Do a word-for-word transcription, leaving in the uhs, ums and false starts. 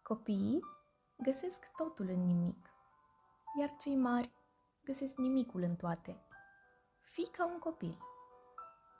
Copiii găsesc totul în nimic, iar cei mari găsesc nimicul în toate. Fii ca un copil.